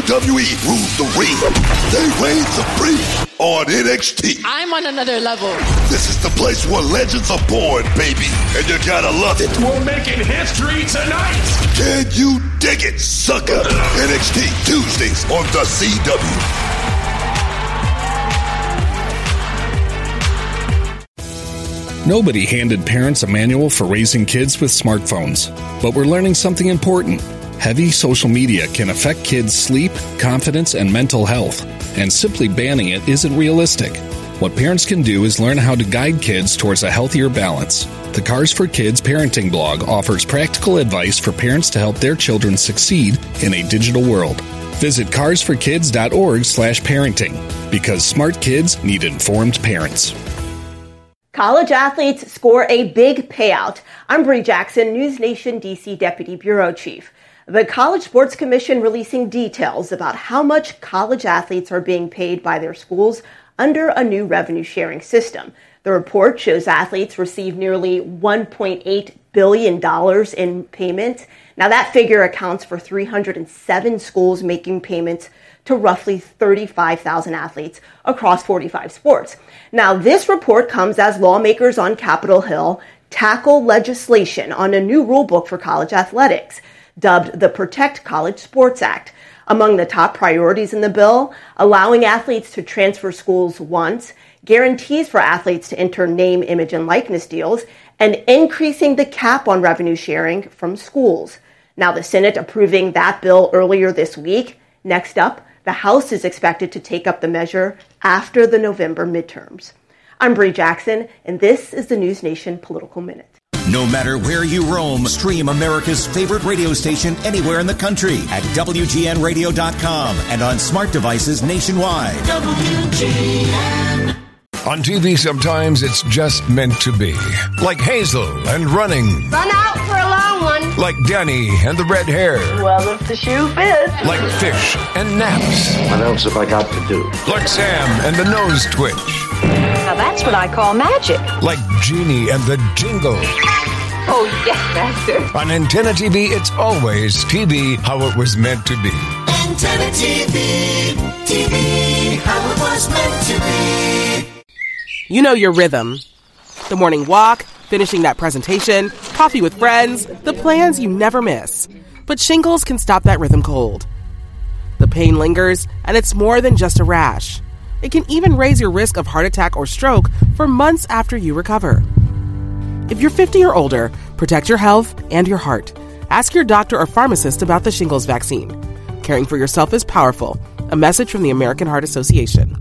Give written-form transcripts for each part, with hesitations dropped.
WWE rules the ring. They reign supreme on NXT. I'm on another level. This is the place where legends are born, baby. And you gotta love it. We're making history tonight. Can you dig it, sucker? NXT Tuesdays on the CW. Nobody handed parents a manual for raising kids with smartphones, but we're learning something important. Heavy social media can affect kids' sleep, confidence, and mental health, and simply banning it isn't realistic. What parents can do is learn how to guide kids towards a healthier balance. The Cars for Kids parenting blog offers practical advice for parents to help their children succeed in a digital world. Visit carsforkids.org/parenting, because smart kids need informed parents. College athletes score a big payout. I'm Bree Jackson, News Nation DC Deputy Bureau Chief. The College Sports Commission releasing details about how much college athletes are being paid by their schools under a new revenue sharing system. The report shows athletes receive nearly $1.8 billion in payments. Now that figure accounts for 307 schools making payments to roughly 35,000 athletes across 45 sports. Now, this report comes as lawmakers on Capitol Hill tackle legislation on a new rulebook for college athletics, dubbed the Protect College Sports Act. Among the top priorities in the bill, allowing athletes to transfer schools once, guarantees for athletes to enter name, image, and likeness deals, and increasing the cap on revenue sharing from schools. Now, the Senate approving that bill earlier this week. Next up, the House is expected to take up the measure after the November midterms. I'm Bree Jackson, and this is the News Nation Political Minute. No matter where you roam, stream America's favorite radio station anywhere in the country at WGNradio.com and on smart devices nationwide. WGN. On TV, sometimes it's just meant to be. Like Hazel and running. Run out for a long one. Like Danny and the red hair. Well, if the shoe fits. Like Fish and Naps. What else have I got to do? Like Sam and the nose twitch. Now that's what I call magic. Like Genie and the jingle. Oh, yes, Master. On Antenna TV, it's always TV how it was meant to be. Antenna TV, TV how it was meant to be. You know your rhythm. The morning walk, finishing that presentation, coffee with friends, the plans you never miss. But shingles can stop that rhythm cold. The pain lingers, and it's more than just a rash. It can even raise your risk of heart attack or stroke for months after you recover. If you're 50 or older, protect your health and your heart. Ask your doctor or pharmacist about the shingles vaccine. Caring for yourself is powerful. A message from the American Heart Association.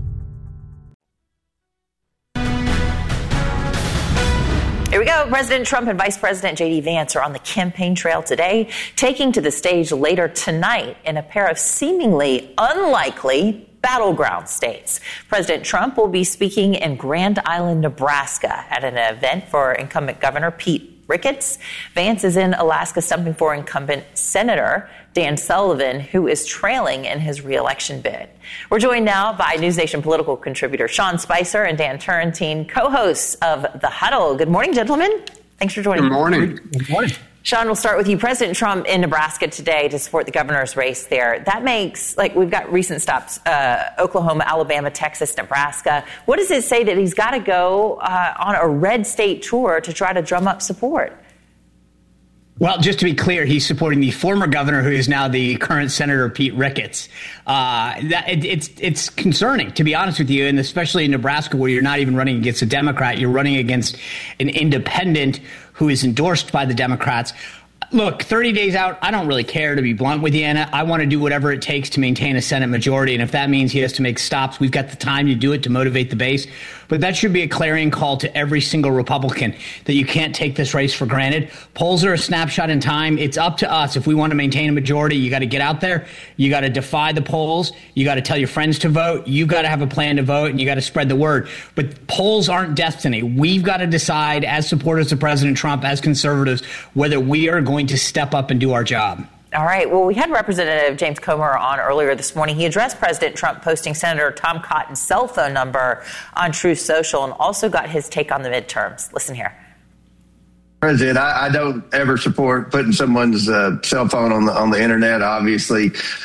Here we go. President Trump and Vice President J.D. Vance are on the campaign trail today, taking to the stage later tonight in a pair of seemingly unlikely battleground states. President Trump will be speaking in Grand Island, Nebraska at an event for incumbent Governor Pete Ricketts. Vance is in Alaska stumping for incumbent Senator Dan Sullivan, who is trailing in his reelection bid. We're joined now by News Nation political contributor Sean Spicer and Dan Turrentine, co-hosts of The Huddle. Good morning, gentlemen. Thanks for joining me. Good morning. Good morning. Sean, we'll start with you. President Trump in Nebraska today to support the governor's race there. That makes, we've got recent stops, Oklahoma, Alabama, Texas, Nebraska. What does it say that he's got to go on a red state tour to try to drum up support? Well, just to be clear, he's supporting the former governor who is now the current Senator Pete Ricketts. It's concerning, to be honest with you, and especially in Nebraska where you're not even running against a Democrat. You're running against an independent who is endorsed by the Democrats. Look, 30 days out, I don't really care, to be blunt with you, Anna. I want to do whatever it takes to maintain a Senate majority, and if that means he has to make stops, we've got the time to do it to motivate the base. But that should be a clarion call to every single Republican that you can't take this race for granted. Polls are a snapshot in time. It's up to us. If we want to maintain a majority, you got to get out there. You got to defy the polls. You got to tell your friends to vote. You got to have a plan to vote, and you got to spread the word. But polls aren't destiny. We've got to decide as supporters of President Trump, as conservatives, whether we are going to step up and do our job. All right. Well, we had Representative James Comer on earlier this morning. He addressed President Trump posting Senator Tom Cotton's cell phone number on Truth Social and also got his take on the midterms. Listen here. President, I don't ever support putting someone's cell phone on the internet. Obviously,